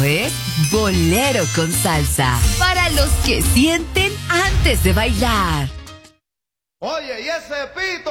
es Bolero con Salsa, para los que sienten antes de bailar. Oye, ¿y ese pito?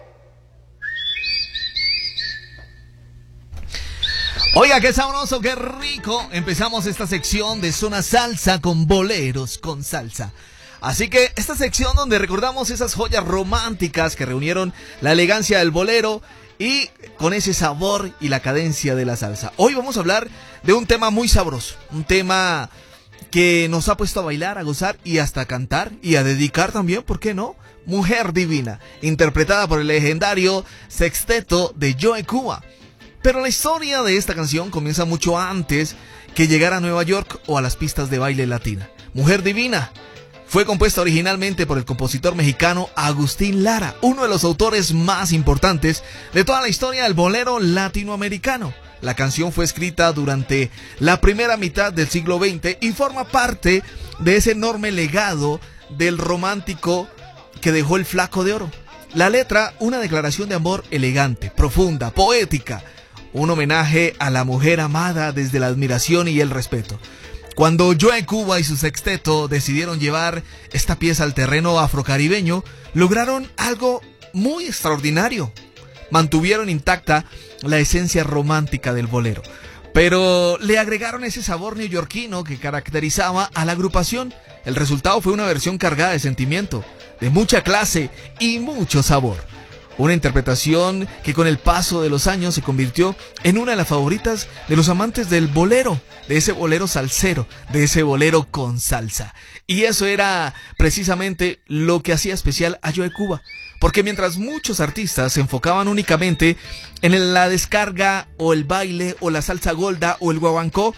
Oiga, qué sabroso, qué rico. Empezamos esta sección de Zona Salsa con Boleros con Salsa. Así que esta sección donde recordamos esas joyas románticas que reunieron la elegancia del bolero y con ese sabor y la cadencia de la salsa. Hoy vamos a hablar de un tema muy sabroso, un tema que nos ha puesto a bailar, a gozar y hasta a cantar y a dedicar también, ¿por qué no? Mujer Divina, interpretada por el legendario sexteto de Joe Cuba. Pero la historia de esta canción comienza mucho antes que llegar a Nueva York o a las pistas de baile latina. Mujer Divina fue compuesta originalmente por el compositor mexicano Agustín Lara, uno de los autores más importantes de toda la historia del bolero latinoamericano. La canción fue escrita durante la primera mitad del siglo XX y forma parte de ese enorme legado del romántico que dejó el Flaco de Oro. La letra, una declaración de amor elegante, profunda, poética, un homenaje a la mujer amada desde la admiración y el respeto. Cuando Joe Cuba y su sexteto decidieron llevar esta pieza al terreno afrocaribeño, lograron algo muy extraordinario. Mantuvieron intacta la esencia romántica del bolero, pero le agregaron ese sabor neoyorquino que caracterizaba a la agrupación. El resultado fue una versión cargada de sentimiento, de mucha clase y mucho sabor. Una interpretación que con el paso de los años se convirtió en una de las favoritas de los amantes del bolero, de ese bolero salsero, de ese bolero con salsa. Y eso era precisamente lo que hacía especial a Joe Cuba, porque mientras muchos artistas se enfocaban únicamente en la descarga o el baile o la salsa golda o el guaguancó,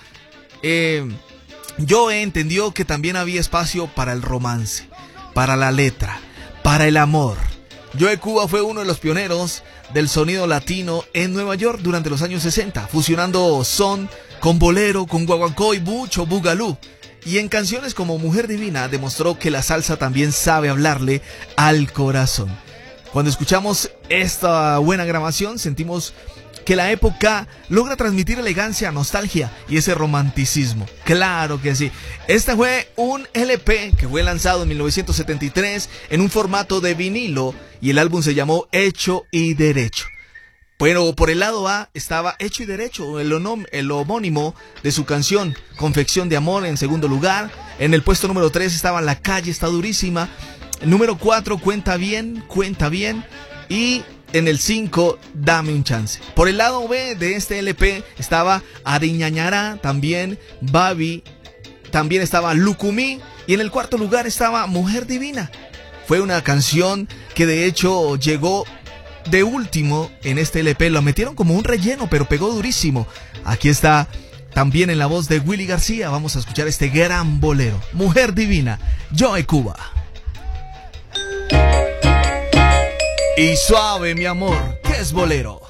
Joe entendió que también había espacio para el romance, para la letra, para el amor. Joe Cuba fue uno de los pioneros del sonido latino en Nueva York durante los años 60, fusionando son con bolero, con guaguancó y mucho bugalú. Y en canciones como Mujer Divina demostró que la salsa también sabe hablarle al corazón. Cuando escuchamos esta buena grabación sentimos que la época logra transmitir elegancia, nostalgia y ese romanticismo. Claro que sí. Este fue un LP que fue lanzado en 1973 en un formato de vinilo y el álbum se llamó Hecho y Derecho. Bueno, por el lado A estaba Hecho y Derecho, el homónimo de su canción Confección de Amor en segundo lugar. En el puesto número 3 estaba La Calle Está Durísima. El número 4, Cuenta Bien. Y en el 5, Dame un Chance. Por el lado B de este LP estaba Ariñañara, también Babi, también estaba Lucumí y en el cuarto lugar estaba Mujer Divina. Fue una canción que de hecho llegó de último en este LP, lo metieron como un relleno pero pegó durísimo. Aquí está también en la voz de Willy García, vamos a escuchar este gran bolero, Mujer Divina, Joe Cuba. Y suave mi amor, que es bolero.